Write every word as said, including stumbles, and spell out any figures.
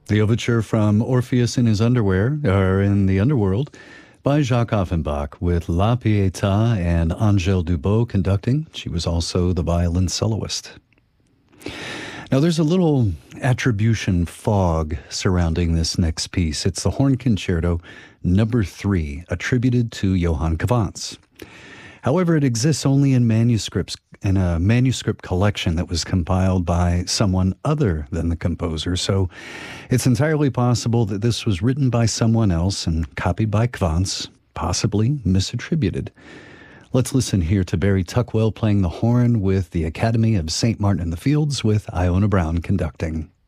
The overture from Orpheus in his underwear, or in the underworld, by Jacques Offenbach, with La Pietà and Angèle Dubot conducting. She was also the violin soloist. Now, there's a little attribution fog surrounding this next piece. It's the Horn Concerto number three, attributed to Johann Quantz. However, it exists only in manuscripts, in a manuscript collection that was compiled by someone other than the composer. So it's entirely possible that this was written by someone else and copied by Quantz, possibly misattributed. Let's listen here to Barry Tuckwell playing the horn with the Academy of Saint Martin in the Fields, with Iona Brown conducting.